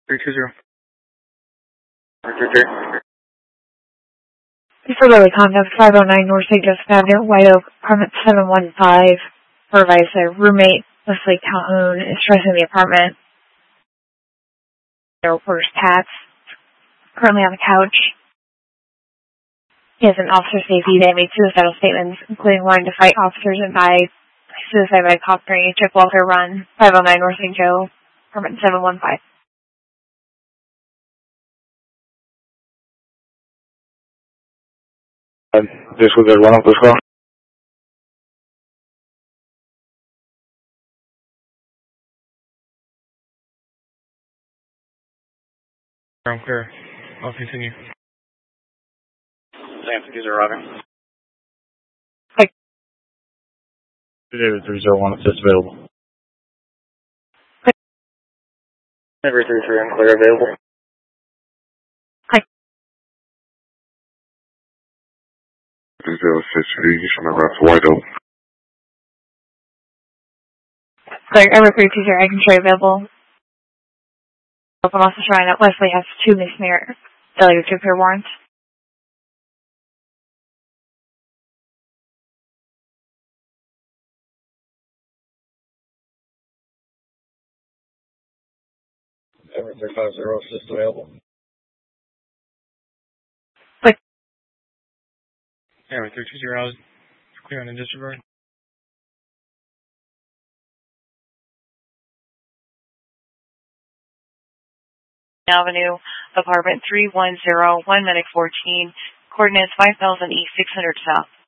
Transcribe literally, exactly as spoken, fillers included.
three two zero. Disorderly conduct five oh nine North Saint Joseph Avenue, White Oak, apartment seven one five. Supervised their roommate, Leslie Calhoun, is stressing the apartment. Their reporter's Pat, currently on the couch. He has an officer safety. They made suicidal statements, including wanting to fight officers and die. Suicide by cop during a Chip Walker run, five oh nine North Saint Joe, apartment seven one five. This was at one of those calls. I'm clear. I'll continue. Sam, these are Roger. Hi. David three zero one, assist available. Every three three, I'm clear available. Hi. three zero six three, you should remember that's White Oak. Clear, every three two zero, I can show you available. I'm also showing that Leslie has two misdemeanor failure to appear warrants. Every three five zero, assist available. Click. Every three two zero, clear on the disregard. Avenue, apartment three one zero, one medic fourteen, coordinates five thousand East, six hundred South.